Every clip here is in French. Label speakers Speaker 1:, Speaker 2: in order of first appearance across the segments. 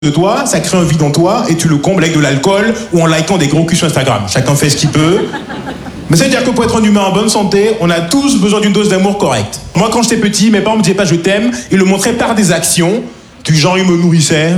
Speaker 1: de toi, ça crée un vide en toi et tu le combles avec de l'alcool ou en likant des gros culs sur Instagram. Chacun fait ce qu'il peut. Mais ça veut dire que pour être un humain en bonne santé, on a tous besoin d'une dose d'amour correcte. Moi, quand j'étais petit, mes parents me disaient pas je t'aime, ils le montraient par des actions. Du genre, ils me nourrissaient.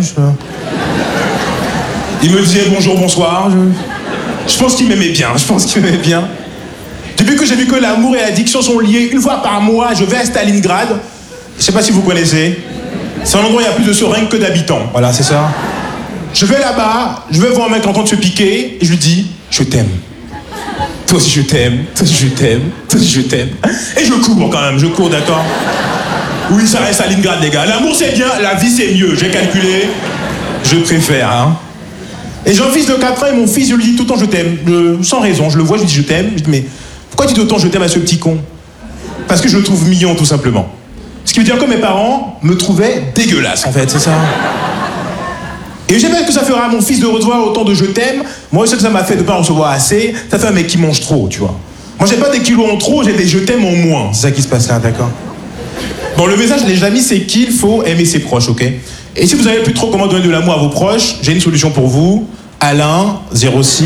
Speaker 1: Ils me disaient bonjour, bonsoir. Je pense qu'ils m'aimaient bien. Depuis que j'ai vu que l'amour et l'addiction sont liés, une fois par mois, je vais à Stalingrad. Je sais pas si vous connaissez. C'est un endroit où il y a plus de seringues que d'habitants. Voilà, c'est ça. Je vais là-bas, je vais voir un mec en train de se piquer, et je lui dis, je t'aime. Toi aussi je t'aime, toi aussi je t'aime, toi aussi je t'aime. Et je cours quand même, d'accord. Oui, ça reste Stalingrad, les gars. L'amour c'est bien, la vie c'est mieux. J'ai calculé, je préfère, hein. Et j'ai un fils de 4 ans et mon fils, je lui dis tout le temps je t'aime. Sans raison, je le vois, je lui dis je t'aime. Je dis mais pourquoi tu dis autant je t'aime à ce petit con? Parce que je le trouve mignon, tout simplement. Ce qui veut dire que mes parents me trouvaient dégueulasse, en fait, c'est ça. Et j'espère que ça fera à mon fils de recevoir autant de je t'aime. Moi, ce que ça m'a fait de pas en recevoir assez, ça fait un mec qui mange trop, tu vois. Moi, j'ai pas des kilos en trop, j'ai des je t'aime en moins. C'est ça qui se passe là, d'accord? Bon, le message, les amis, c'est qu'il faut aimer ses proches, ok? Et si vous avez plus trop comment donner de l'amour à vos proches, j'ai une solution pour vous. Alain, 06 19 18.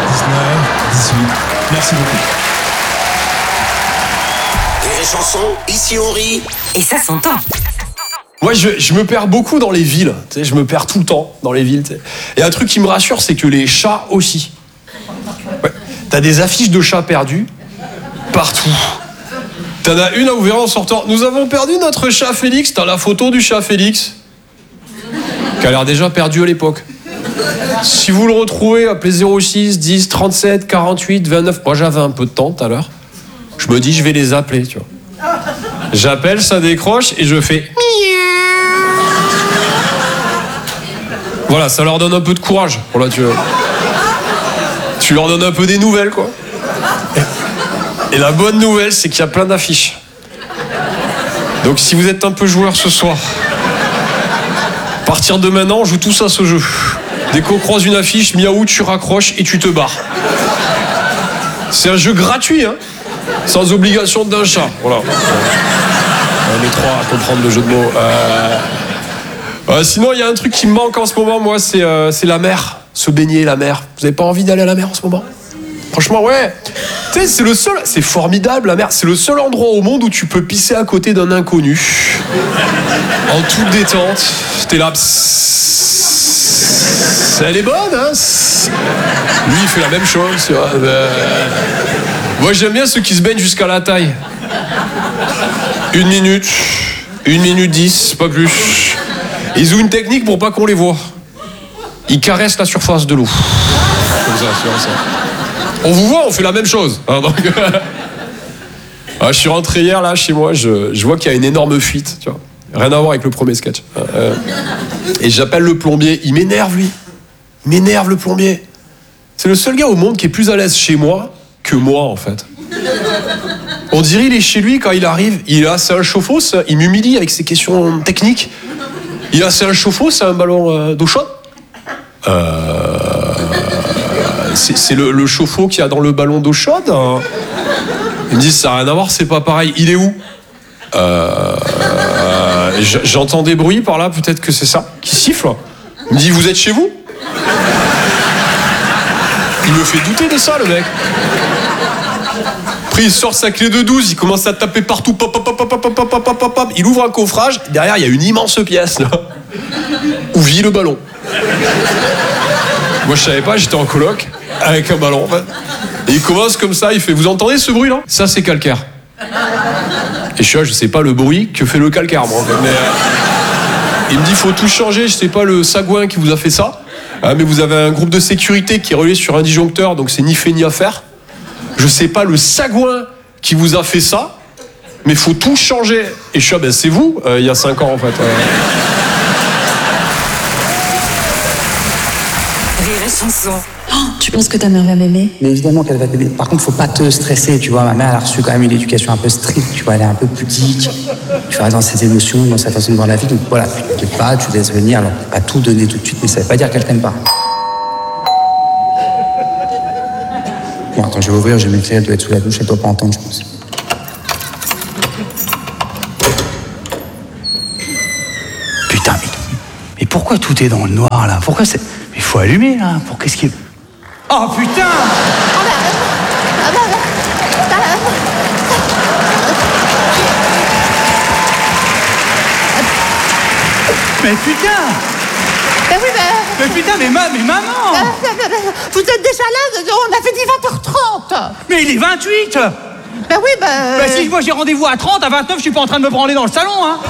Speaker 1: Merci beaucoup.
Speaker 2: Les chansons, ici on rit.
Speaker 3: Et ça s'entend.
Speaker 4: Moi, je me perds beaucoup dans les villes. Tu sais, je me perds tout le temps dans les villes. Tu sais. Et un truc qui me rassure, c'est que les chats aussi. Ouais. T'as des affiches de chats perdus partout. T'en as une à ouvrir en sortant. Nous avons perdu notre chat Félix. T'as la photo du chat Félix, qui a l'air déjà perdu à l'époque. Si vous le retrouvez, appelez 06 10 37 48 29. Moi, j'avais un peu de temps tout à l'heure. Je me dis, je vais les appeler, tu vois. J'appelle, ça décroche et je fais... Voilà, ça leur donne un peu de courage. Voilà, tu leur donnes un peu des nouvelles, quoi. Et la bonne nouvelle, c'est qu'il y a plein d'affiches. Donc si vous êtes un peu joueur ce soir, à partir de maintenant, on joue tous à ce jeu. Dès qu'on croise une affiche, miaou, tu raccroches et tu te barres. C'est un jeu gratuit, hein, sans obligation d'un chat. Voilà. On est trois à comprendre le jeu de mots. Sinon, il y a un truc qui me manque en ce moment, moi, c'est la mer. Se baigner, la mer. Vous avez pas envie d'aller à la mer en ce moment? Franchement, ouais. Tu sais, c'est le seul... C'est formidable, la mer. C'est le seul endroit au monde où tu peux pisser à côté d'un inconnu. En toute détente. T'es là... Elle est bonne, hein. Lui, il fait la même chose. Moi, j'aime bien ceux qui se baignent jusqu'à la taille. 1 minute 10, pas plus. Ils ont une technique pour pas qu'on les voit. Ils caressent la surface de l'eau. Comme ça. On vous voit, on fait la même chose. Hein, donc... je suis rentré hier, là, chez moi, je vois qu'il y a une énorme fuite, tu vois. Rien à voir avec le premier sketch. Et j'appelle le plombier. Il m'énerve, lui. Il m'énerve, le plombier. C'est le seul gars au monde qui est plus à l'aise chez moi que moi, en fait. On dirait il est chez lui quand il arrive. C'est un chauffe-eau, il m'humilie avec ses questions techniques. C'est un chauffe-eau, c'est un ballon d'eau chaude. C'est le chauffe-eau qu'il y a dans le ballon d'eau chaude. Ils me disent ça n'a rien à voir, c'est pas pareil. Il est où? J'entends des bruits par là, peut-être que c'est ça qui siffle. Il me dit, vous êtes chez vous? Il me fait douter de ça, le mec. Après, il sort sa clé de 12, il commence à taper partout. Pop, pop, pop, pop, pop, pop, pop, pop, pop. Il ouvre un coffrage, derrière, il y a une immense pièce, là, où vit le ballon. Moi, je savais pas, j'étais en coloc, avec un ballon, en fait. Et il commence comme ça, il fait, vous entendez ce bruit, là? Ça, c'est calcaire. Et je sais pas le bruit que fait le calcaire, moi, en fait. Mais il me dit, faut tout changer, je sais pas le sagouin qui vous a fait ça. Mais vous avez un groupe de sécurité qui est relié sur un disjoncteur, donc c'est ni fait ni à faire. Je sais pas le sagouin qui vous a fait ça, mais faut tout changer. Et je suis c'est vous, il y a 5 ans en fait.
Speaker 3: Rire et chanson.
Speaker 5: Oh, tu penses que ta mère va m'aimer?
Speaker 6: Mais évidemment qu'elle va t'aimer. Par contre, faut pas te stresser, tu vois. Ma mère, elle a reçu quand même une éducation un peu stricte, tu vois. Elle est un peu pudique, tu vois, dans ses émotions, dans sa façon de voir la vie. Donc voilà, tu t'inquiètes pas, tu laisses venir. Alors, pas tout donner tout de suite, mais ça veut pas dire qu'elle t'aime pas. Bon, attends, je vais ouvrir, je vais m'écrire, elle doit être sous la douche, elle doit pas entendre, je pense. Putain, mais pourquoi tout est dans le noir, là? Pourquoi c'est... Il faut allumer, là. Pour qu'est-ce qu'il... Oh, putain! Mais putain! Mais putain, mais maman!
Speaker 7: Vous êtes déjà là, on a fait dit 20h30.
Speaker 6: Mais il est 28!
Speaker 7: Ben oui,
Speaker 6: Bah si moi j'ai rendez-vous à 30, à 29, je suis pas en train de me branler dans le salon, hein.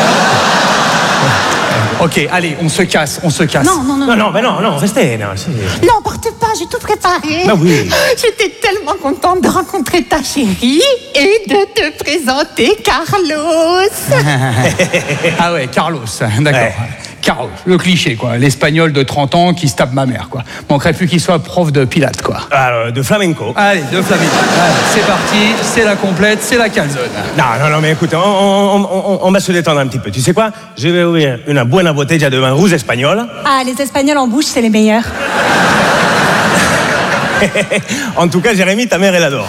Speaker 6: Ok, allez, on se casse.
Speaker 8: Non, restez.
Speaker 7: Non, partez pas, j'ai tout préparé.
Speaker 8: Bah oui.
Speaker 7: J'étais tellement contente de rencontrer ta chérie et de te présenter Carlos.
Speaker 6: Ah ouais, Carlos, d'accord. Ouais. Carlos, le cliché, quoi. L'espagnol de 30 ans qui se tape ma mère, quoi. Manquerait plus qu'il soit prof de pilates, quoi.
Speaker 8: Alors, de flamenco.
Speaker 6: Allez, de flamenco. Allez, c'est parti, c'est la complète, c'est la calzone.
Speaker 8: Non, mais écoute, on va se détendre un petit peu. Tu sais quoi? Je vais ouvrir une buena botella de vin rouge espagnol.
Speaker 5: Ah, les Espagnols en bouche, c'est les meilleurs.
Speaker 8: En tout cas, Jérémy, ta mère, elle adore.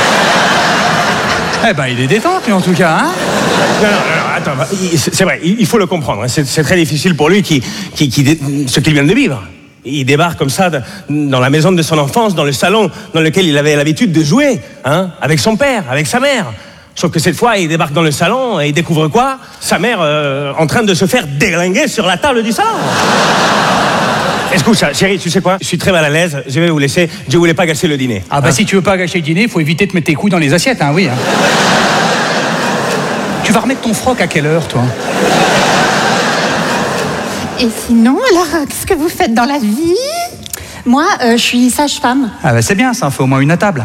Speaker 6: Eh ben, il est détendu, en tout cas, hein.
Speaker 8: Non, attends, c'est vrai, il faut le comprendre. C'est très difficile pour lui ce qu'il vient de vivre. Il débarque comme ça dans la maison de son enfance, dans le salon dans lequel il avait l'habitude de jouer, hein, avec son père, avec sa mère. Sauf que cette fois, il débarque dans le salon et il découvre quoi? Sa mère en train de se faire déglinguer sur la table du salon. Écoute, chérie, tu sais quoi? Je suis très mal à l'aise, je vais vous laisser, je voulais pas gâcher le dîner.
Speaker 6: Ah bah si tu veux pas gâcher le dîner, faut éviter de mettre tes couilles dans les assiettes, hein, oui. Hein. Tu vas remettre ton froc à quelle heure, toi?
Speaker 7: Et sinon, alors, qu'est-ce que vous faites dans la vie?
Speaker 5: Moi, je suis sage-femme.
Speaker 6: Ah bah c'est bien, ça en fait au moins une à table.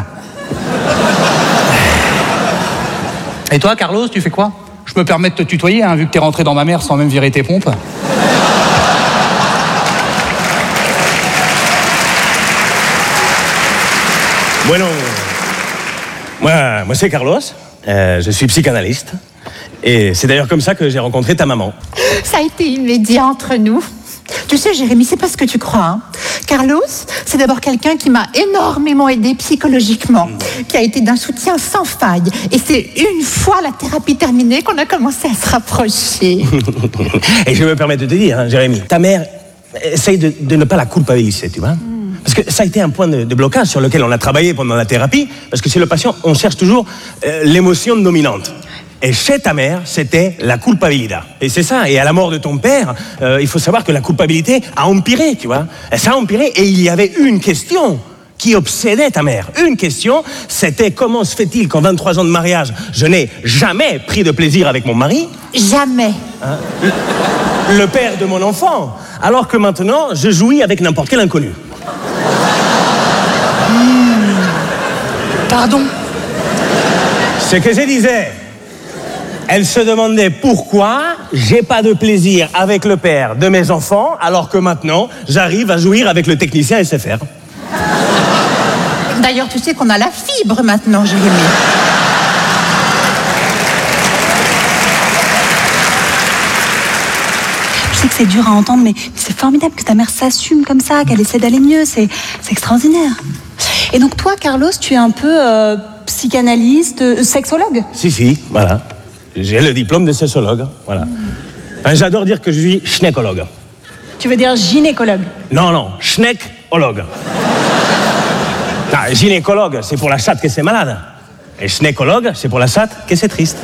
Speaker 6: Et toi, Carlos, tu fais quoi? Je me permets de te tutoyer, hein, vu que t'es rentré dans ma mère sans même virer tes pompes.
Speaker 8: Bueno, moi c'est Carlos, je suis psychanalyste, et c'est d'ailleurs comme ça que j'ai rencontré ta maman.
Speaker 7: Ça a été immédiat entre nous. Tu sais, Jérémy, c'est pas ce que tu crois, hein. Carlos, c'est d'abord quelqu'un qui m'a énormément aidé psychologiquement, qui a été d'un soutien sans faille. Et c'est une fois la thérapie terminée qu'on a commencé à se rapprocher.
Speaker 8: Et je me permets de te dire, hein, Jérémy, ta mère essaye de ne pas la culpabiliser, tu vois. Parce que ça a été un point de blocage sur lequel on a travaillé pendant la thérapie, parce que chez le patient, on cherche toujours l'émotion dominante. Et chez ta mère, c'était la culpabilité. Et c'est ça. Et à la mort de ton père, il faut savoir que la culpabilité a empiré, tu vois. Ça a empiré et il y avait une question qui obsédait ta mère. Une question, c'était comment se fait-il qu'en 23 ans de mariage, je n'ai jamais pris de plaisir avec mon mari?
Speaker 7: Jamais.
Speaker 8: Hein? Le père de mon enfant. Alors que maintenant, je jouis avec n'importe quel inconnu.
Speaker 6: Pardon?
Speaker 8: Ce que je disais, elle se demandait pourquoi j'ai pas de plaisir avec le père de mes enfants, alors que maintenant, j'arrive à jouir avec le technicien SFR.
Speaker 7: D'ailleurs, tu sais qu'on a la fibre maintenant, Jérémy.
Speaker 5: Je sais que c'est dur à entendre, mais c'est formidable que ta mère s'assume comme ça, qu'elle essaie d'aller mieux, c'est extraordinaire. Et donc toi, Carlos, tu es un peu psychanalyste, sexologue?
Speaker 8: Si, voilà. J'ai le diplôme de sexologue, voilà. Enfin, j'adore dire que je suis schneckologue.
Speaker 5: Tu veux dire gynécologue?
Speaker 8: Non, schneckologue. Ah, gynécologue, c'est pour la chatte que c'est malade. Et schneckologue, c'est pour la chatte que c'est triste.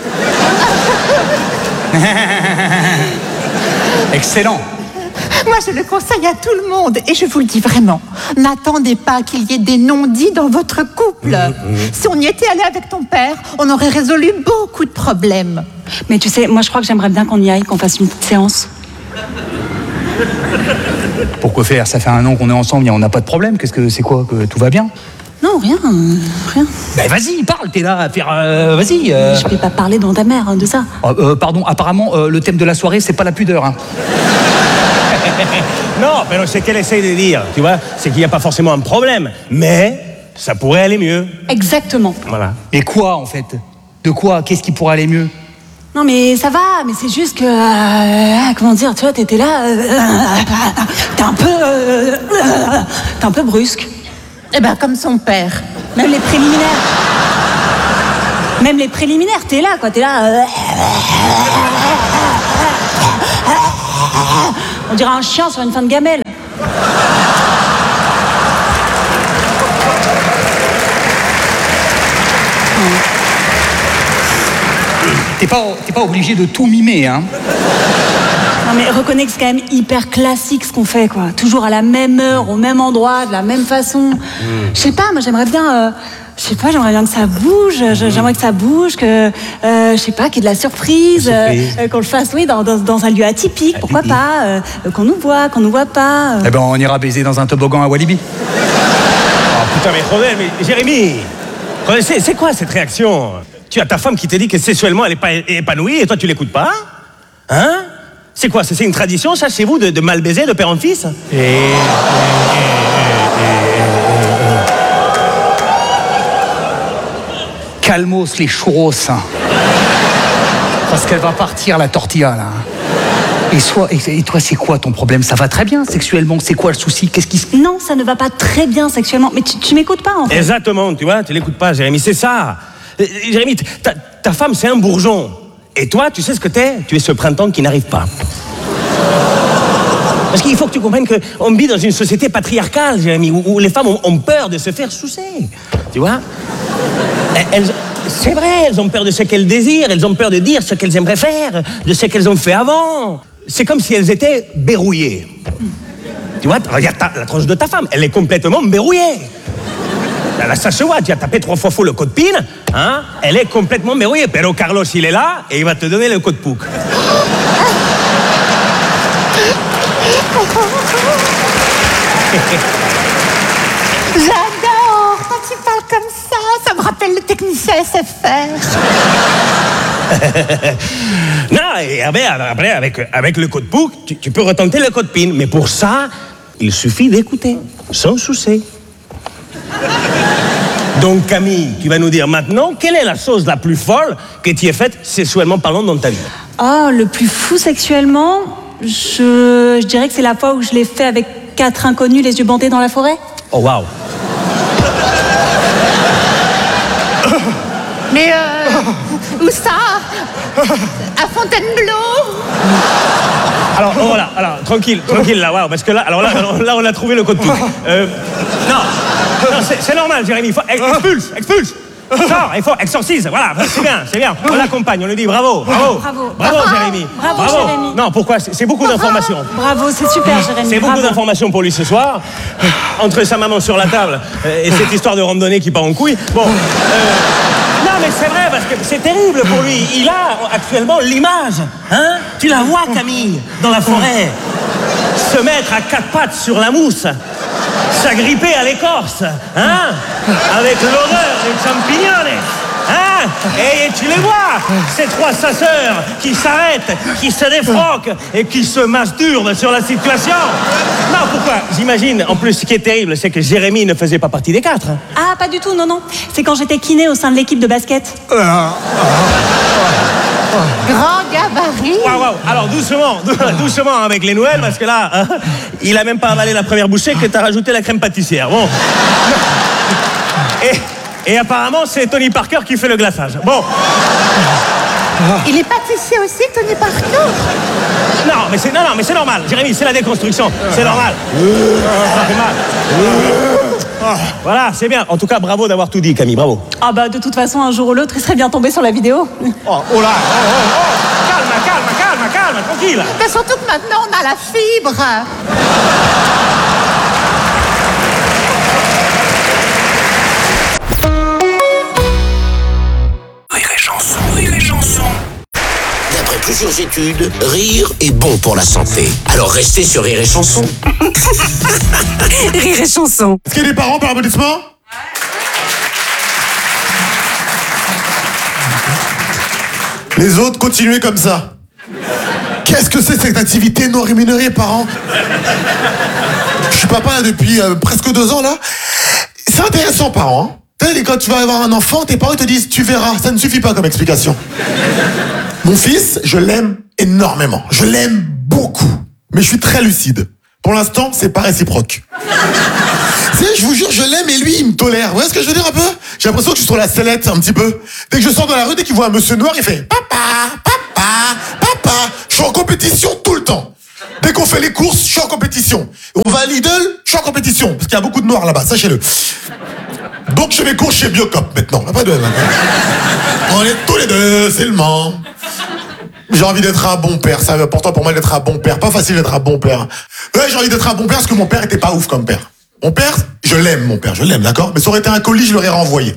Speaker 6: Excellent.
Speaker 7: Moi, je le conseille à tout le monde, et je vous le dis vraiment. N'attendez pas qu'il y ait des non-dits dans votre couple. Si on y était allé avec ton père, on aurait résolu beaucoup de problèmes.
Speaker 5: Mais tu sais, moi je crois que j'aimerais bien qu'on y aille, qu'on fasse une petite séance.
Speaker 6: Pourquoi faire? Ça fait 1 an qu'on est ensemble et on n'a pas de problème. C'est quoi? Que tout va bien?
Speaker 5: Non, rien.
Speaker 6: Ben vas-y, parle, t'es là à faire... vas-y.
Speaker 5: Je vais pas parler devant ta mère, de ça.
Speaker 6: Pardon, apparemment, le thème de la soirée, c'est pas la pudeur, hein.
Speaker 8: Non, mais c'est qu'elle essaye de dire, tu vois, c'est qu'il n'y a pas forcément un problème, mais ça pourrait aller mieux.
Speaker 5: Exactement.
Speaker 8: Voilà.
Speaker 6: Et quoi, en fait? De quoi? Qu'est-ce qui pourrait aller mieux?
Speaker 5: Non, mais ça va, mais c'est juste que... comment dire, tu vois, t'étais là... t'es un peu brusque.
Speaker 7: Eh ben, comme son père.
Speaker 5: Même les préliminaires, t'es là, quoi, t'es là... On dirait un chien sur une fin de gamelle.
Speaker 9: T'es pas obligé de tout mimer, hein.
Speaker 5: Non mais reconnais que c'est quand même hyper classique ce qu'on fait, quoi. Toujours à la même heure, au même endroit, de la même façon. Je sais pas, moi j'aimerais bien... j'aimerais bien que ça bouge, j'aimerais que ça bouge, que, je sais pas, qu'il y ait de la surprise, qu'on le fasse, oui, dans un lieu atypique, pourquoi pas, qu'on nous voit pas.
Speaker 9: Eh ben, on ira baiser dans un toboggan à Walibi.
Speaker 8: Oh putain, mais Rodel, mais Jérémy, c'est quoi cette réaction? Tu as ta femme qui te dit que sexuellement elle est pas épanouie et toi tu l'écoutes pas? Hein? C'est quoi? C'est une tradition ça chez vous de mal baiser de père en fils?
Speaker 9: Calmos les churros. Parce qu'elle va partir la tortilla là. Et toi, c'est quoi ton problème? Ça va très bien sexuellement? C'est quoi le souci? Qu'est-ce qui se...
Speaker 5: Non, ça ne va pas très bien sexuellement. Mais tu m'écoutes pas, en fait.
Speaker 8: Exactement, tu vois, tu l'écoutes pas, Jérémy, c'est ça. Jérémy, ta femme, c'est un bourgeon. Et toi, tu sais ce que t'es? Tu es ce printemps qui n'arrive pas. Parce qu'il faut que tu comprennes qu'on vit dans une société patriarcale, Jérémy, où les femmes ont peur de se faire sucer. Tu vois? C'est vrai, elles ont peur de ce qu'elles désirent, elles ont peur de dire ce qu'elles aimeraient faire, de ce qu'elles ont fait avant. C'est comme si elles étaient verrouillées. Tu vois, regarde la tronche de ta femme, elle est complètement verrouillée. Là, ça se voit, tu as tapé 3 fois faux le code PIN, hein, elle est complètement verrouillée. Pero Carlos, il est là et il va te donner le code POUC.
Speaker 7: J'adore quand tu parles comme ça me rappelle le technicien SFR.
Speaker 8: Non, et après avec le code POUC, tu peux retenter le code PIN. Mais pour ça, il suffit d'écouter, sans souci. Donc Camille, tu vas nous dire maintenant, quelle est la chose la plus folle que tu aies faite sexuellement parlant dans ta vie?
Speaker 5: Oh, le plus fou sexuellement, je dirais que c'est la fois où je l'ai fait avec 4 inconnus les yeux bandés dans la forêt.
Speaker 8: Oh, waouh.
Speaker 7: Mais où ça? À Fontainebleau?
Speaker 8: Alors, oh, voilà, alors, tranquille, là, waouh, parce que là, on a trouvé le code POUC. Non, c'est normal, Jérémy, il faut expulse. Sors, il faut exorcise, voilà, c'est bien. On l'accompagne, on lui dit bravo, Jérémy.
Speaker 5: Bravo, Jérémy.
Speaker 8: Non, pourquoi? C'est beaucoup d'informations.
Speaker 5: Bravo, c'est super, Jérémy.
Speaker 8: C'est beaucoup d'informations pour lui ce soir. Entre sa maman sur la table et cette histoire de randonnée qui part en couille. Bon, non, mais c'est vrai, parce que c'est terrible pour lui. Il a actuellement l'image, hein? Tu la vois, Camille, dans la forêt, se mettre à 4 pattes sur la mousse, s'agripper à l'écorce, hein? Avec l'odeur des champignons, hein? Et tu les vois, ces 3 chasseurs qui s'arrêtent, qui se défroquent et qui se masturbent sur la situation. Non, pourquoi? J'imagine, en plus, ce qui est terrible, c'est que Jérémy ne faisait pas partie des 4.
Speaker 5: Ah, pas du tout, non. C'est quand j'étais kiné au sein de l'équipe de basket.
Speaker 7: Grand gabarit.
Speaker 8: Waouh. Alors doucement avec les Noëls, parce que là, hein, il a même pas avalé la première bouchée que t'as rajouté la crème pâtissière. Bon. Et apparemment, c'est Tony Parker qui fait le glaçage. Bon.
Speaker 7: Il est pâtissier aussi, Tony Parker?
Speaker 8: Non, mais c'est normal. Jérémy, c'est la déconstruction. C'est normal. Ça fait mal. Voilà, c'est bien. En tout cas, bravo d'avoir tout dit, Camille. Bravo.
Speaker 5: Ah bah, de toute façon, un jour ou l'autre, il serait bien tombé sur la vidéo.
Speaker 8: Oh là. Calme, tranquille.
Speaker 7: Mais surtout que maintenant, on a la fibre.
Speaker 2: Rire et chanson. D'après plusieurs études, rire est bon pour la santé. Alors restez sur Rire et Chanson.
Speaker 3: Rire et chanson.
Speaker 1: Est-ce qu'il y a des parents par applaudissement? Les autres, continuez comme ça. Qu'est-ce que c'est cette activité non rémunérée, parents? Je suis papa depuis presque 2 ans là. C'est intéressant, parents. Quand tu vas avoir un enfant, tes parents te disent tu verras. Ça ne suffit pas comme explication. Mon fils, je l'aime énormément. Je l'aime beaucoup. Mais je suis très lucide. Pour l'instant, c'est pas réciproque. Tu sais, je vous jure, je l'aime et lui, il me tolère. Vous voyez ce que je veux dire un peu? J'ai l'impression que je suis sur la sellette un petit peu. Dès que je sors dans la rue, dès qu'il voit un monsieur noir, il fait papa. Je suis en compétition tout le temps.
Speaker 10: Dès qu'on fait les courses, je suis en compétition. On va à Lidl, je suis en compétition. Parce qu'il y a beaucoup de noirs là-bas, sachez-le. Donc je fais mes courses chez Biocop maintenant. Pas de... On est tous les deux seulement. J'ai envie d'être un bon père. C'est important pour moi d'être un bon père. Pas facile d'être un bon père. Ouais, j'ai envie d'être un bon père parce que mon père était pas ouf comme père. Mon père, je l'aime, mon père, je l'aime, d'accord? Mais ça aurait été un colis, je l'aurais renvoyé.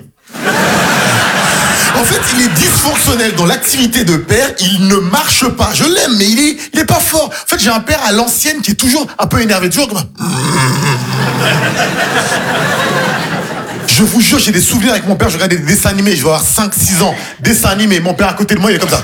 Speaker 10: En fait, il est dysfonctionnel dans l'activité de père, il ne marche pas. Je l'aime, mais il est pas fort. En fait, j'ai un père à l'ancienne qui est toujours un peu énervé, toujours comme ça. Je vous jure, j'ai des souvenirs avec mon père, je regardais des dessins animés, je vais avoir 5-6 ans, dessins animés, mon père à côté de moi, il est comme ça.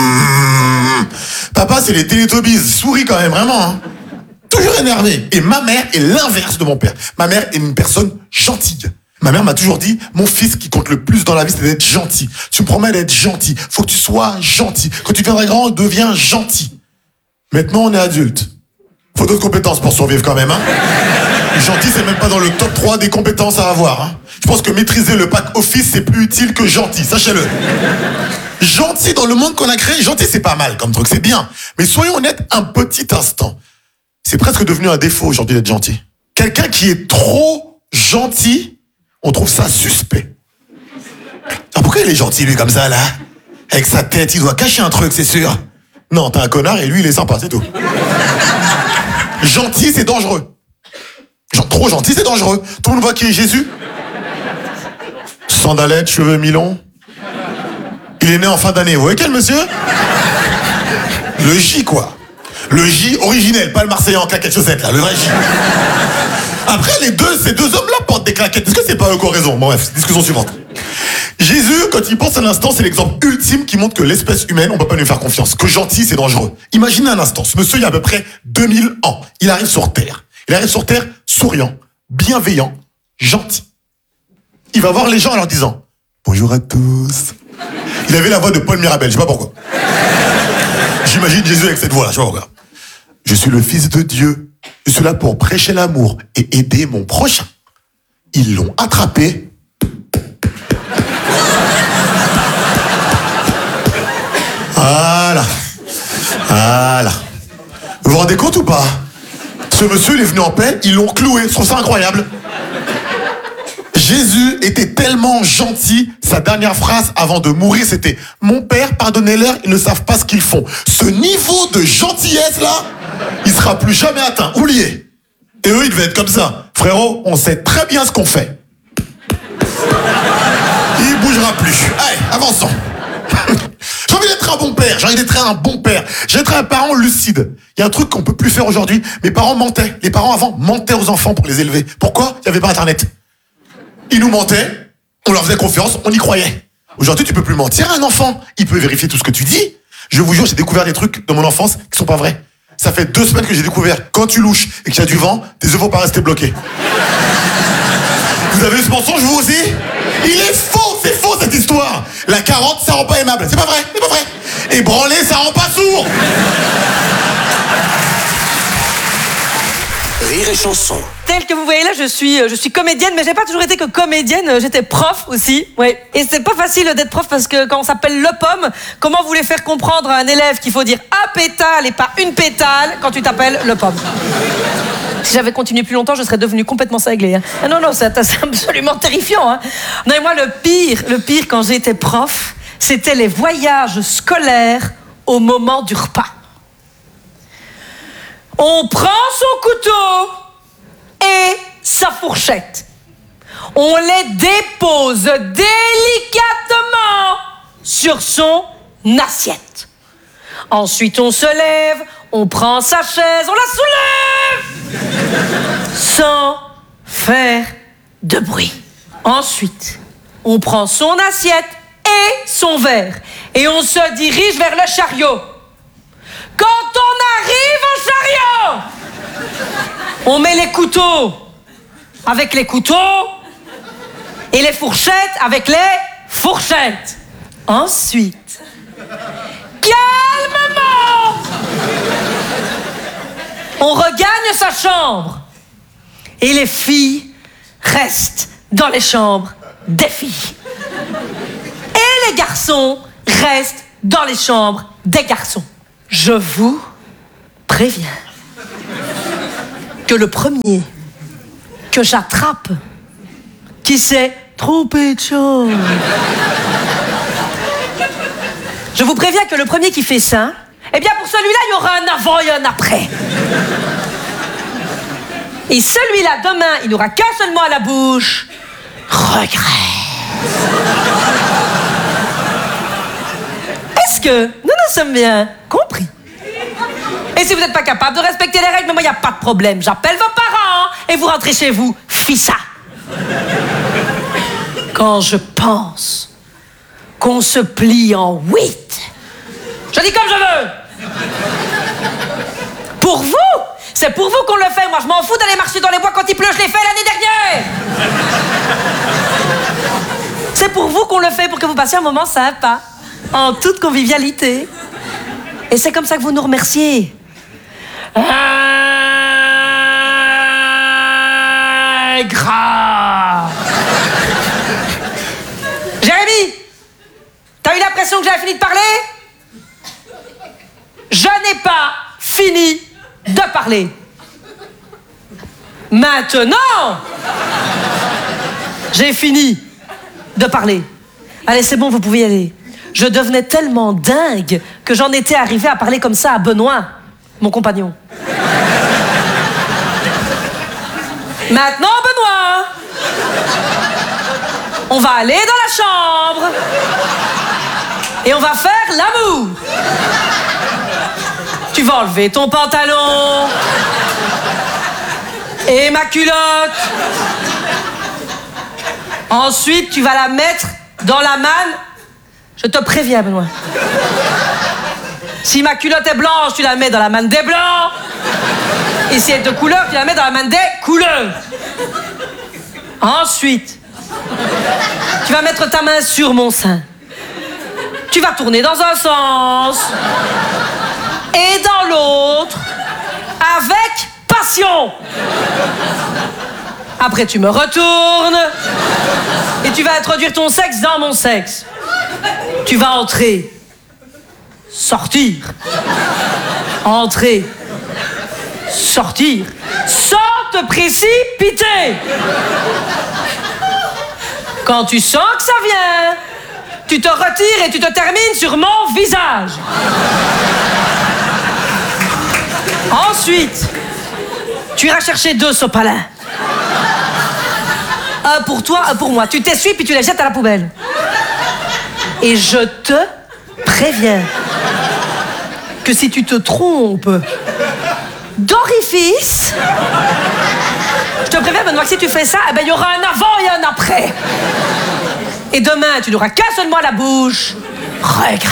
Speaker 10: Papa, c'est les Télétobies, souris quand même, vraiment. Hein. Toujours énervé. Et ma mère est l'inverse de mon père. Ma mère est une personne gentille. Ma mère m'a toujours dit, mon fils, qui compte le plus dans la vie, c'est d'être gentil. Tu me promets d'être gentil. Faut que tu sois gentil. Quand tu deviendras grand, deviens gentil. Maintenant, on est adulte. Faut d'autres compétences pour survivre quand même, hein. Gentil, c'est même pas dans le top 3 des compétences à avoir, hein. Je pense que maîtriser le pack Office, c'est plus utile que gentil, sachez-le. Gentil dans le monde qu'on a créé, gentil, c'est pas mal comme truc, c'est bien. Mais soyons honnêtes un petit instant. C'est presque devenu un défaut aujourd'hui d'être gentil. Quelqu'un qui est trop gentil, on trouve ça suspect. Alors pourquoi il est gentil, lui, comme ça, là? Avec sa tête, il doit cacher un truc, c'est sûr. Non, t'es un connard et lui, il est sympa, c'est tout. Gentil, c'est dangereux. Genre, trop gentil, c'est dangereux. Tout le monde voit qui est Jésus. Sandalettes, cheveux mi-longs. Il est né en fin d'année. Vous voyez quel monsieur? Le J, quoi. Le J originel, pas le Marseillais en claquettes chaussettes, là, le vrai J. Après, ces deux hommes-là portent des claquettes. Est-ce que c'est pas eux qui ont raison? Bon, bref, discussion suivante. Jésus, quand il pense un instant, c'est l'exemple ultime qui montre que l'espèce humaine, on peut pas lui faire confiance. Que gentil, c'est dangereux. Imaginez un instant, ce monsieur, il y a à peu près 2000 ans. Il arrive sur Terre. Il arrive sur Terre souriant, bienveillant, gentil. Il va voir les gens en leur disant « Bonjour à tous ». Il avait la voix de Paul Mirabel, je sais pas pourquoi. J'imagine Jésus avec cette voix-là, je sais pas pourquoi. Je suis le Fils de Dieu. Je suis là pour prêcher l'amour et aider mon prochain. Ils l'ont attrapé. Voilà. Voilà. Vous vous rendez compte ou pas? Ce monsieur, il est venu en paix, ils l'ont cloué. Je trouve ça incroyable. Jésus était tellement gentil, sa dernière phrase avant de mourir, c'était « Mon Père, pardonnez-leur, ils ne savent pas ce qu'ils font. » Ce niveau de gentillesse-là, il sera plus jamais atteint. Oubliez. Et eux, ils devaient être comme ça. Frérot, on sait très bien ce qu'on fait. Il bougera plus. Allez, avançons. J'ai envie d'être un bon père, j'ai envie d'être un bon père. J'ai envie d'être un parent lucide. Il y a un truc qu'on peut plus faire aujourd'hui. Mes parents mentaient. Les parents avant mentaient aux enfants pour les élever. Pourquoi? Il n'y avait pas Internet. Ils nous mentaient, on leur faisait confiance, on y croyait. Aujourd'hui, tu peux plus mentir à un enfant. Il peut vérifier tout ce que tu dis. Je vous jure, j'ai découvert des trucs dans mon enfance qui sont pas vrais. Ça fait 2 semaines que j'ai découvert, quand tu louches et qu'il y a du vent, tes œufs vont pas rester bloqués. Vous avez vu ce mensonge, vous aussi? Il est faux, c'est faux cette histoire. La carotte, ça rend pas aimable. C'est pas vrai, c'est pas vrai. Et branler, ça rend pas sourd.
Speaker 2: Rire et chanson.
Speaker 3: Telle que vous voyez là, je suis comédienne, mais j'ai pas toujours été que comédienne, j'étais prof aussi. Ouais. Et c'est pas facile d'être prof parce que quand on s'appelle Le Pomme, comment vous voulez faire comprendre à un élève qu'il faut dire un pétale et pas une pétale quand tu t'appelles Le Pomme? Si j'avais continué plus longtemps, je serais devenue complètement cinglée. Hein. Ah non, c'est absolument terrifiant. Hein. Non, et moi, le pire quand j'étais prof, c'était les voyages scolaires au moment du repas. On prend son couteau et sa fourchette. On les dépose délicatement sur son assiette. Ensuite, on se lève, on prend sa chaise, on la soulève sans faire de bruit. Ensuite, on prend son assiette et son verre et on se dirige vers le chariot. Quand on arrive au chariot, on met les couteaux avec les couteaux et les fourchettes avec les fourchettes. Ensuite, calmement, on regagne sa chambre et les filles restent dans les chambres des filles. Et les garçons restent dans les chambres des garçons. Je vous préviens, que le premier que j'attrape, qui s'est trompé de chose. Je vous préviens que le premier qui fait ça, eh bien pour celui-là, il y aura un avant et un après. Et celui-là, demain, il n'aura qu'un seul mot à la bouche. Regret. Est-ce que nous nous sommes bien compris? Et si vous n'êtes pas capable de respecter les règles, moi, il n'y a pas de problème. J'appelle vos parents et vous rentrez chez vous. Fissa. Quand je pense qu'on se plie en 8, je dis comme je veux. Pour vous, c'est pour vous qu'on le fait. Moi, je m'en fous d'aller marcher dans les bois quand il pleut. Je l'ai fait l'année dernière. C'est pour vous qu'on le fait, pour que vous passiez un moment sympa, en toute convivialité. Et c'est comme ça que vous nous remerciez. Grave. Jérémy, t'as eu l'impression que j'avais fini de parler? Je n'ai pas fini de parler. Maintenant, j'ai fini de parler. Allez, c'est bon, vous pouvez y aller. Je devenais tellement dingue que j'en étais arrivé à parler comme ça à Benoît, mon compagnon. Maintenant, Benoît, on va aller dans la chambre et on va faire l'amour. Tu vas enlever ton pantalon et ma culotte. Ensuite, tu vas la mettre dans la manne. Je te préviens, Benoît. Si ma culotte est blanche, tu la mets dans la manne des blancs. Et si elle est de couleur, tu la mets dans la manne des couleurs. Ensuite, tu vas mettre ta main sur mon sein. Tu vas tourner dans un sens et dans l'autre avec passion. Après, tu me retournes et tu vas introduire ton sexe dans mon sexe. Tu vas entrer, sortir, entrer, sortir, sans te précipiter. Quand tu sens que ça vient, tu te retires et tu te termines sur mon visage. Ensuite, tu iras chercher 2 sopalins. Un pour toi, un pour moi. Tu t'essuies puis tu les jettes à la poubelle. Et je te préviens que si tu te trompes d'orifice, je te préviens, Benoît, que si tu fais ça, eh ben, il y aura un avant et un après. Et demain, tu n'auras qu'un seul mot à la bouche. Regret.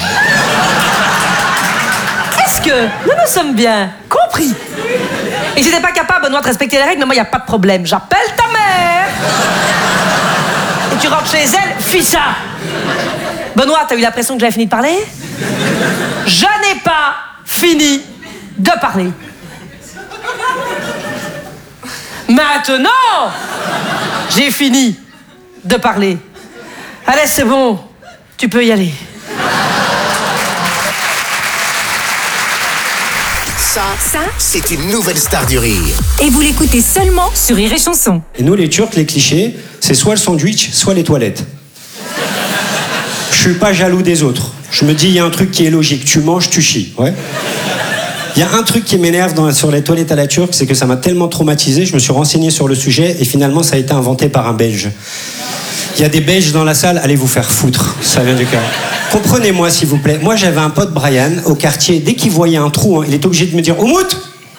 Speaker 3: Est-ce que nous nous sommes bien compris? Et si t'es pas capable, Benoît, de respecter les règles, mais moi, il n'y a pas de problème. J'appelle ta mère. Et tu rentres chez elle, fissa. Benoît, t'as eu l'impression que j'avais fini de parler? Je n'ai pas fini de parler. Maintenant, j'ai fini de parler. Allez, c'est bon, tu peux y aller.
Speaker 2: Ça, c'est une nouvelle star du rire.
Speaker 11: Et vous l'écoutez seulement sur Rire et Chanson.
Speaker 12: Et nous, les Turcs, les clichés, c'est soit le sandwich, soit les toilettes. Je suis pas jaloux des autres. Je me dis, il y a un truc qui est logique. Tu manges, tu chies. Ouais. Il y a un truc qui m'énerve sur les toilettes à la turque, c'est que ça m'a tellement traumatisé. Je me suis renseigné sur le sujet et finalement, ça a été inventé par un Belge. Il y a des Belges dans la salle, allez vous faire foutre. Ça vient du cœur. Comprenez-moi, s'il vous plaît. Moi, j'avais un pote, Brian, au quartier. Dès qu'il voyait un trou, hein, il était obligé de me dire « Oumout !»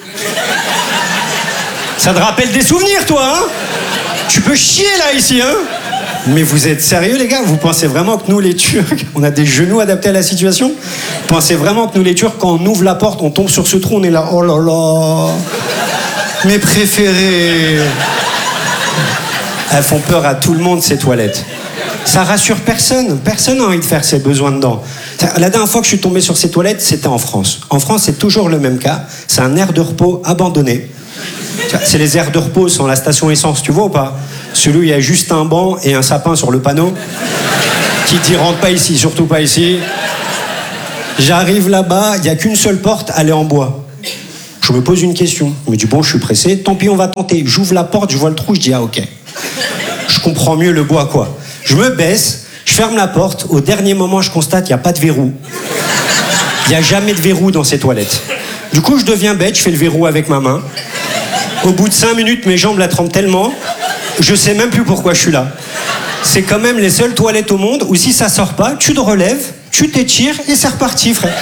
Speaker 12: Ça te rappelle des souvenirs, toi, hein? Tu peux chier, là, ici, hein? Mais vous êtes sérieux, les gars? Vous pensez vraiment que nous, les Turcs, on a des genoux adaptés à la situation? Vous pensez vraiment que nous, les Turcs, quand on ouvre la porte, on tombe sur ce trou, on est là, oh là là, mes préférés. Elles font peur à tout le monde, ces toilettes. Ça rassure personne. Personne n'a envie de faire ses besoins dedans. La dernière fois que je suis tombé sur ces toilettes, c'était en France. En France, c'est toujours le même cas. C'est un aire de repos abandonné. C'est les aires de repos sur la station essence, tu vois ou pas? Celui où il y a juste un banc et un sapin sur le panneau qui dit rentre pas ici, surtout pas ici. J'arrive là-bas, il n'y a qu'une seule porte, elle est en bois. Je me pose une question. Il me dit, bon, je suis pressé, tant pis, on va tenter. J'ouvre la porte, je vois le trou, je dis, ah ok. Je comprends mieux le bois, quoi. Je me baisse, je ferme la porte. Au dernier moment, je constate qu'il n'y a pas de verrou. Il n'y a jamais de verrou dans ces toilettes. Du coup, je deviens bête, je fais le verrou avec ma main. Au bout de 5 minutes, mes jambes la tremblent tellement, je sais même plus pourquoi je suis là. C'est quand même les seules toilettes au monde où si ça sort pas, tu te relèves, tu t'étires et c'est reparti, frère.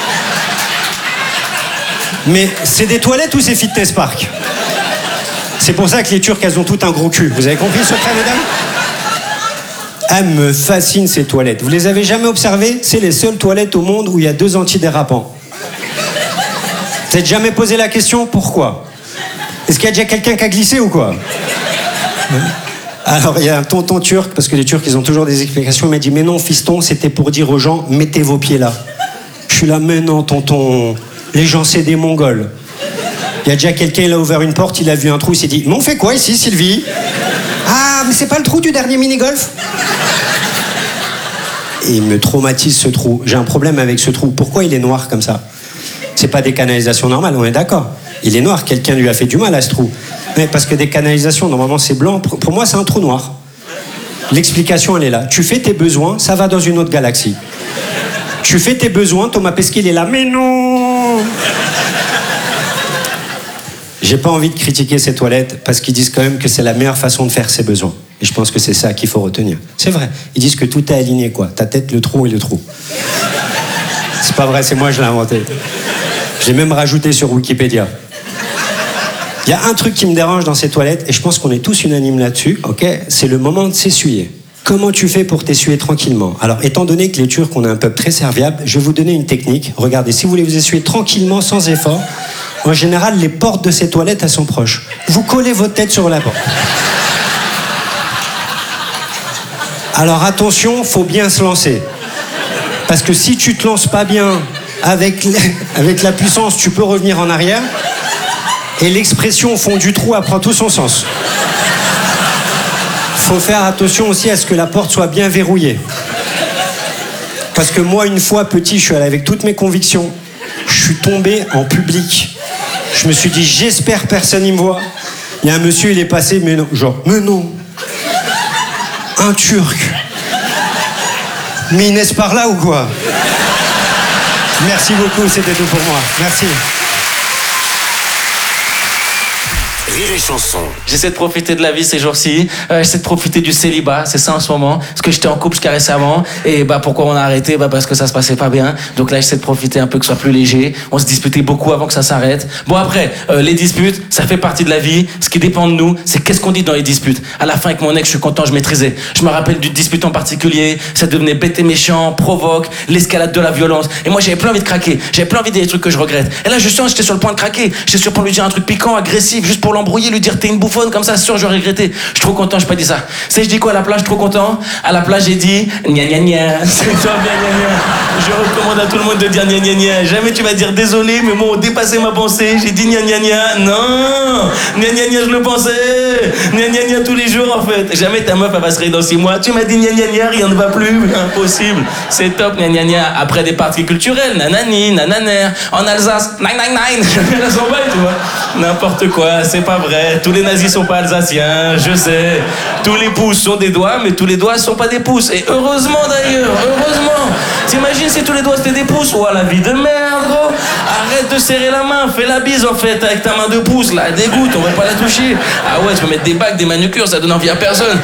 Speaker 12: Mais c'est des toilettes ou c'est Fitness Park? C'est pour ça que les Turcs, elles ont tout un gros cul. Vous avez compris le secret, mesdames? Elles me fascinent, ces toilettes. Vous les avez jamais observées? C'est les seules toilettes au monde où il y a 2 antidérapants. Vous n'avez jamais posé la question pourquoi? Est-ce qu'il y a déjà quelqu'un qui a glissé ou quoi? Alors il y a un tonton turc, parce que les Turcs ils ont toujours des explications, il m'a dit mais non fiston, c'était pour dire aux gens mettez vos pieds là. Je suis là mais non tonton, les gens c'est des Mongols. Il y a déjà quelqu'un, il a ouvert une porte, il a vu un trou, il s'est dit mais on fait quoi ici Sylvie? Ah mais c'est pas le trou du dernier mini-golf? Et il me traumatise ce trou, j'ai un problème avec ce trou, pourquoi il est noir comme ça? C'est pas des canalisations normales, on est d'accord. Il est noir, quelqu'un lui a fait du mal à ce trou. Mais parce que des canalisations, normalement c'est blanc, pour moi c'est un trou noir. L'explication elle est là. Tu fais tes besoins, ça va dans une autre galaxie. Tu fais tes besoins, Thomas Pesquet il est là, mais non. J'ai pas envie de critiquer ces toilettes parce qu'ils disent quand même que c'est la meilleure façon de faire ses besoins. Et je pense que c'est ça qu'il faut retenir. C'est vrai, ils disent que tout est aligné quoi. Ta tête, le trou et le trou. C'est pas vrai, c'est moi je l'ai inventé. Je l'ai même rajouté sur Wikipédia. Il y a un truc qui me dérange dans ces toilettes, et je pense qu'on est tous unanimes là-dessus, ok? C'est le moment de s'essuyer. Comment tu fais pour t'essuyer tranquillement? Alors, étant donné que les Turcs, on est un peuple très serviable, je vais vous donner une technique. Regardez, si vous voulez vous essuyer tranquillement, sans effort, en général, les portes de ces toilettes, elles sont proches. Vous collez votre tête sur la porte. Alors, attention, faut bien se lancer. Parce que si tu te lances pas bien avec la puissance, tu peux revenir en arrière. Et l'expression au fond du trou, elle prend tout son sens. Faut faire attention aussi à ce que la porte soit bien verrouillée. Parce que moi, une fois petit, je suis allé avec toutes mes convictions. Je suis tombé en public. Je me suis dit, j'espère personne il me voit. Il y a un monsieur, il est passé, mais non. Genre, mais non. Un Turc. Mais il naisse par là ou quoi? Merci beaucoup, c'était tout pour moi. Merci.
Speaker 2: Rire et chanson.
Speaker 13: J'essaie de profiter de la vie ces jours-ci. J'essaie de profiter du célibat, c'est ça en ce moment. Parce que j'étais en couple jusqu'à récemment. Et pourquoi on a arrêté? Parce que ça se passait pas bien. Donc là, j'essaie de profiter un peu, que ce soit plus léger. On se disputait beaucoup avant que ça s'arrête. Bon après, les disputes, ça fait partie de la vie. Ce qui dépend de nous, c'est qu'est-ce qu'on dit dans les disputes. À la fin, avec mon ex, je suis content, je maîtrisais. Je me rappelle d'une dispute en particulier. Ça devenait bête et méchant, provoque, l'escalade de la violence. Et moi, j'avais plus envie de craquer. J'avais plus envie de dire des trucs que je regrette. Et là, je sens, j'étais sur le point de craquer. J'étais sur le point de lui dire un truc piquant, agressif, juste pour l'embrouiller, lui dire t'es une bouffonne, comme ça, sûr, j'aurais regretté. Je suis trop content, j'ai pas dit ça. Tu sais, je dis quoi à la plage, je suis trop content? À la plage, j'ai dit gna gna gna. C'est toi bien gna gna. Je recommande à tout le monde de dire gna gna gna. Jamais tu vas dire désolé, mais moi, dépassé ma pensée, j'ai dit gna gna gna. Non, gna gna gna, je le pensais. Gna gna gna tous les jours, en fait. Jamais ta meuf, elle va se réveiller dans 6 mois. Tu m'as dit gna gna gna, rien ne va plus. Impossible. C'est top, gna gna gna. Après des parties culturelles, nanani, nananer. En Alsace, nine nine nine. Jamais la s'en va, tu vois. N'importe quoi, c'est pas vrai. Tous les nazis sont pas alsaciens, je sais. Tous les pouces sont des doigts, mais tous les doigts sont pas des pouces. Et heureusement d'ailleurs, heureusement. T'imagines si tous les doigts c'était des pouces? Oh, la vie de merde, gros. Arrête de serrer la main, fais la bise en fait avec ta main de pouce, là, dégoûte, on va pas la toucher. Ah ouais, tu peux mettre des bagues, des manucures, ça donne envie à personne.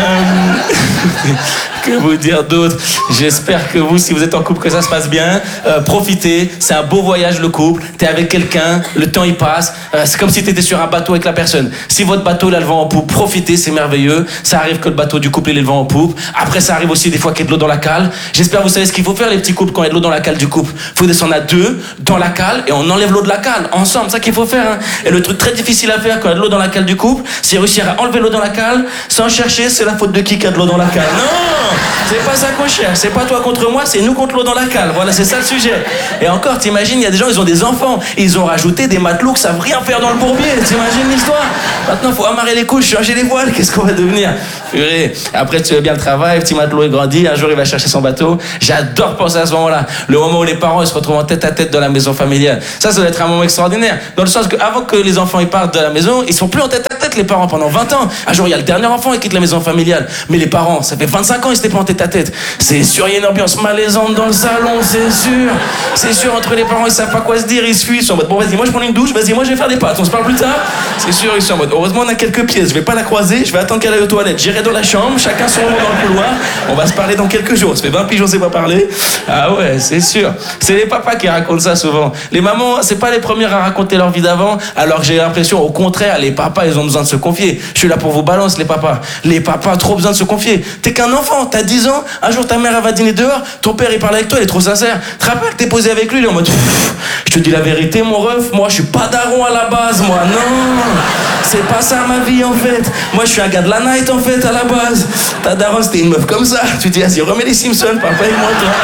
Speaker 13: Que vous dire d'autre? J'espère que vous, si vous êtes en couple, que ça se passe bien. Profitez, c'est un beau voyage le couple. T'es avec quelqu'un, le temps il passe. C'est comme si t'étais sur un bateau avec la personne. Si votre bateau il a le vent en poupe, profitez, c'est merveilleux. Ça arrive que le bateau du couple il ait le vent en poupe. Après ça arrive aussi des fois qu'il y ait de l'eau dans la cale. J'espère vous savez ce qu'il faut faire les petits couples quand il y a de l'eau dans la cale du couple. Faut descendre à 2 dans la cale et on enlève l'eau de la cale ensemble, c'est ça qu'il faut faire hein. Et le truc très difficile à faire quand il y a de l'eau dans la cale du couple, c'est réussir à enlever l'eau dans la cale sans chercher c'est la faute de qui a de l'eau dans la cale. Non, c'est pas ça qu'on cherche, c'est pas toi contre moi, c'est nous contre l'eau dans la cale. Voilà, c'est ça le sujet. Et encore, t'imagines, il y a des gens, ils ont des enfants, ils ont rajouté des matelots qui savent rien faire dans le bourbier. T'imagines l'histoire? Maintenant, faut amarrer les couches, changer les voiles. Qu'est-ce qu'on va devenir? Purée. Après, tu fais bien le travail, petit matelot est grandi. Un jour, il va chercher son bateau. J'adore penser à ce moment-là. Le moment où les parents ils se retrouvent en tête à tête dans la maison familiale. Ça doit être un moment extraordinaire. Dans le sens qu'avant que les enfants ils partent de la maison, ils sont plus en tête à tête, les parents, pendant 20 ans. Un jour, il y a le dernier enfant qui quitte la maison familiale. Mais les parents, ça fait 25 ans, ils s'étaient pas en tête à tête. C'est sûr, il y a une ambiance malaisante dans le salon, c'est sûr. C'est sûr, entre les parents, ils savent pas quoi se dire, ils se fuient. Ils sont en mode, bon, vas-y, moi je prends une douche, vas-y, moi je vais faire des pâtes, on se parle plus tard. C'est sûr, ils sont en mode, heureusement, on a quelques pièces, je vais pas la croiser, je vais attendre qu'elle aille aux toilettes. J'irai dans la chambre, chacun son moment dans le couloir. On va se parler dans quelques jours. Ça fait 20 piges, on sait pas parler. Ah ouais, c'est sûr. C'est les papas qui racontent ça souvent. Les mamans, c'est pas les premières à raconter leur vie d'avant, alors que j'ai l'impression, au contraire, les papas, ils ont besoin de se confier. Je suis là pour vous balancer, les papas. Les papas, trop besoin de se confier. T'es qu'un enfant, t'as 10 ans, un jour ta mère, elle va dîner dehors, ton père, il parle avec toi, il est trop sincère. Tu te rappelles que t'es posé avec lui, il est en mode, je te dis la vérité, mon ref, moi, je suis pas daron à la base, moi, non. C'est pas ça ma vie, en fait. Moi, je suis un gars de la night, en fait, à la base. Ta daronne, c'était une meuf comme ça. Tu te dis, vas-y, remets les Simpsons, papa et moi, toi.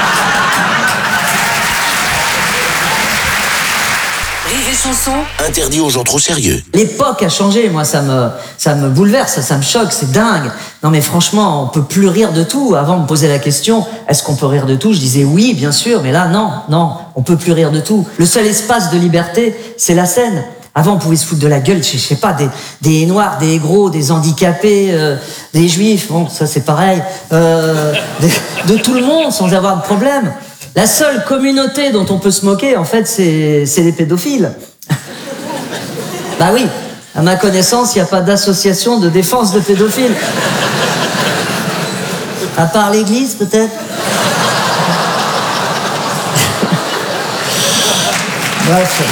Speaker 2: Rire et chanson, interdit aux gens trop sérieux.
Speaker 14: L'époque a changé, moi ça me bouleverse, ça me choque, c'est dingue. Non mais franchement, on peut plus rire de tout. Avant, on me posait la question, est-ce qu'on peut rire de tout? Je disais oui, bien sûr, mais là, non, on peut plus rire de tout. Le seul espace de liberté, c'est la scène. Avant, on pouvait se foutre de la gueule, je sais pas, des noirs, des gros, des handicapés, des juifs, bon, ça c'est pareil, de tout le monde sans avoir de problème. La seule communauté dont on peut se moquer, en fait, c'est les pédophiles. Bah oui, à ma connaissance, il n'y a pas d'association de défense de pédophiles. À part l'église, peut-être. Bref.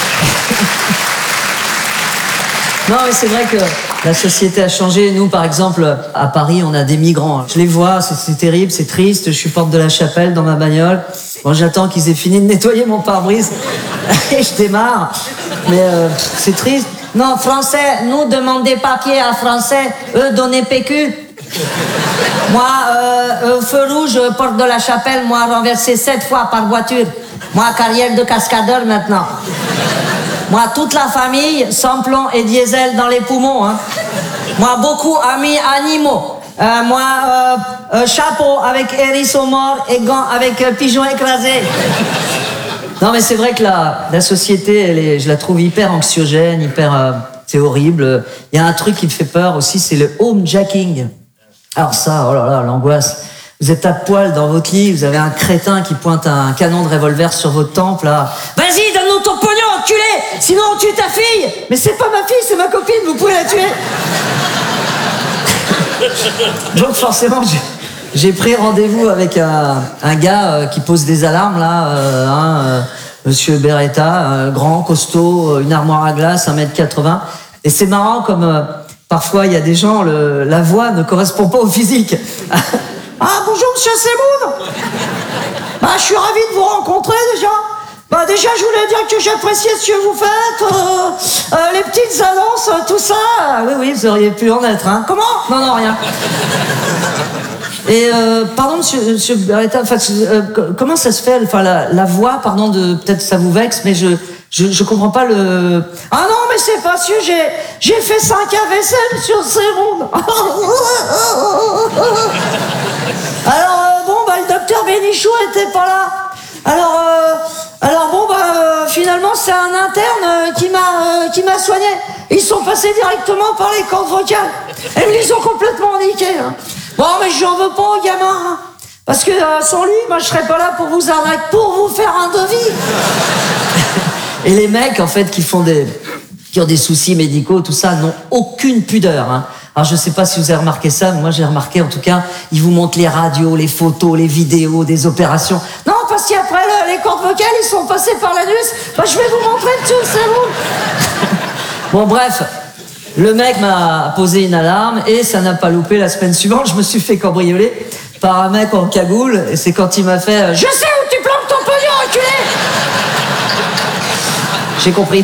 Speaker 14: Non, mais c'est vrai que la société a changé. Nous, par exemple, à Paris, on a des migrants. Je les vois, c'est terrible, c'est triste. Je suis porte de la Chapelle dans ma bagnole. Bon, j'attends qu'ils aient fini de nettoyer mon pare-brise. Et je démarre. Mais c'est triste. Non, français, nous demander papier à français, eux donner PQ. Moi, feu rouge, porte de la Chapelle, moi renversé 7 fois par voiture. Moi, carrière de cascadeur maintenant. Moi, toute la famille, sans plomb et diesel dans les poumons. Hein. Moi, beaucoup amis animaux. Chapeau avec hérisson mort et gants avec pigeon écrasé. Non, mais c'est vrai que la société, je la trouve hyper anxiogène, c'est horrible. Il y a un truc qui me fait peur aussi, c'est le homejacking. Alors ça, oh là là, l'angoisse. Vous êtes à poil dans votre lit, vous avez un crétin qui pointe un canon de revolver sur votre temple, là. Vas-y, donne-nous ton pognon, enculé! Sinon on tue ta fille! Mais c'est pas ma fille, c'est ma copine, vous pouvez la tuer! Donc forcément, j'ai pris rendez-vous avec un gars qui pose des alarmes, là, Monsieur Beretta, grand, costaud, une armoire à glace, 1m80. Et c'est marrant comme parfois il y a des gens, la voix ne correspond pas au physique. Ah, bonjour, monsieur Semoun. Bah, je suis ravi de vous rencontrer, déjà. Bah, déjà, je voulais dire que j'appréciais ce que vous faites, les petites annonces, tout ça. Oui, vous auriez pu en être, hein. Comment? Non, rien. Et, pardon, monsieur Beretta, comment ça se fait, enfin, la voix, pardon, peut-être ça vous vexe, mais je comprends pas le... Ah non, mais c'est parce que j'ai fait 5 AVC, monsieur Semoun. Alors, le docteur Bénichou était pas là. Alors finalement, c'est un interne qui m'a soigné. Ils sont passés directement par les cordes vocales. Et ils les ont complètement niqués. Hein. Bon, mais j'en veux pas au gamin. Hein. Parce que sans lui, moi, je serais pas là pour vous arnaquer, pour vous faire un devis. Et les mecs, en fait, qui ont des soucis médicaux, tout ça, n'ont aucune pudeur. Hein. Alors, je sais pas si vous avez remarqué ça, mais moi, j'ai remarqué, en tout cas, ils vous montrent les radios, les photos, les vidéos des opérations. Non, parce qu'après, les cordes vocales, ils sont passés par l'anus. Bah, je vais vous montrer dessus, c'est vous. Bon, bref. Le mec m'a posé une alarme et ça n'a pas loupé. La semaine suivante, je me suis fait cambrioler par un mec en cagoule. Et c'est quand il m'a fait « Je sais où tu plantes ton pognon, enculé !» J'ai compris.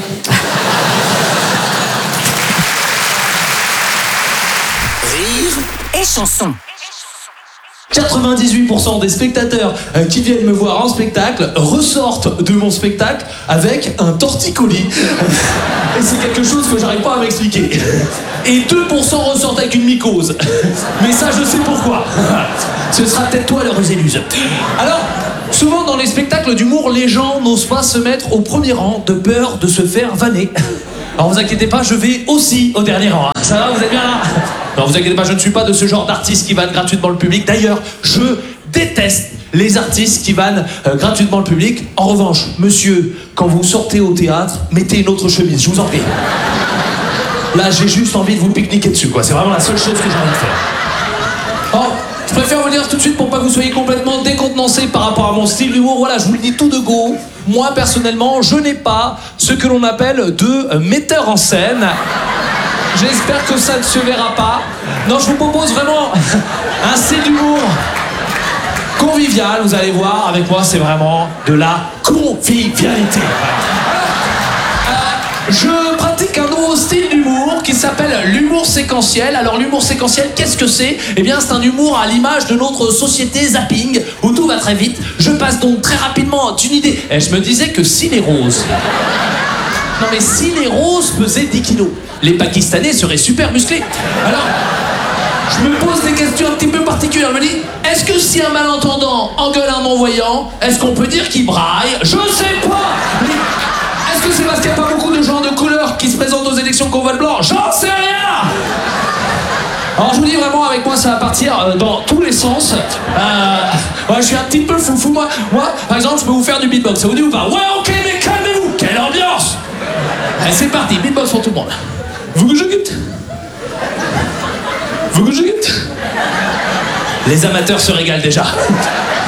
Speaker 2: Rire
Speaker 11: et chanson.
Speaker 15: 98% des spectateurs qui viennent me voir en spectacle ressortent de mon spectacle avec un torticolis. Et c'est quelque chose que j'arrive pas à m'expliquer. Et 2% ressortent avec une mycose. Mais ça, je sais pourquoi. Ce sera peut-être toi, l'heureuse éluse. Alors, souvent dans les spectacles d'humour, les gens n'osent pas se mettre au premier rang de peur de se faire vanner. Alors vous inquiétez pas, je vais aussi au dernier rang. Ça va, vous êtes bien là? Non, vous inquiétez pas, je ne suis pas de ce genre d'artiste qui vanne gratuitement le public. D'ailleurs, je déteste les artistes qui vannent gratuitement le public. En revanche, monsieur, quand vous sortez au théâtre, mettez une autre chemise, je vous en prie. Là, j'ai juste envie de vous pique-niquer dessus, quoi. C'est vraiment la seule chose que j'ai envie de faire. Oh, je préfère vous le dire tout de suite pour pas que vous soyez complètement décontenancé par rapport à mon style d'humour. Voilà, je vous le dis tout de go. Moi, personnellement, je n'ai pas ce que l'on appelle de metteur en scène. J'espère que ça ne se verra pas. Non, je vous propose vraiment un style d'humour convivial. Vous allez voir, avec moi, c'est vraiment de la convivialité. Je pratique un nouveau style d'humour qui s'appelle l'humour séquentiel. Alors l'humour séquentiel, qu'est-ce que c'est? Eh bien c'est un humour à l'image de notre société zapping, où tout va très vite. Je passe donc très rapidement d'une idée. Et je me disais que si les roses... Non mais si les roses pesaient 10 kilos, les Pakistanais seraient super musclés. Alors, je me pose des questions un petit peu particulières. Je me dis, est-ce que si un malentendant engueule un non-voyant, est-ce qu'on peut dire qu'il braille? Je sais pas. Est-ce que c'est parce qu'il n'y a pas beaucoup de gens de couleur qui se présentent aux élections qu'on vote blanc? J'en sais rien. Alors je vous dis vraiment, avec moi ça va partir dans tous les sens. Ouais, je suis un petit peu foufou moi. Moi, par exemple, je peux vous faire du beatbox. Ça vous dit ou pas? Ouais, ok, mais calmez-vous. Quelle ambiance. Allez, c'est parti, beatbox pour tout le monde. Vous que je quitte? Vous que je quitte? Les amateurs se régalent déjà.